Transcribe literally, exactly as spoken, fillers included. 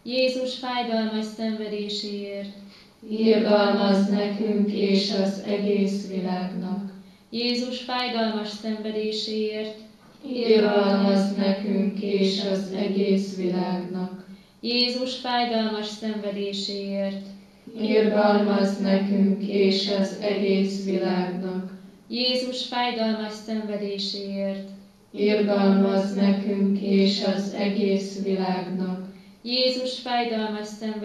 Jézus fájdalmas szenvedéséért, irgalmazz nekünk és az egész világnak. Jézus fájdalmas szenvedéséért, Irgalmazz nekünk és az egész világnak. Jézus fájdalmas szenvedéséért, Irgalmazz nekünk és az egész világnak. Jézus fájdalmas szenvedéséért, Irgalmazz nekünk és az egész világnak. Jézus fájdalmas szenvedéséért,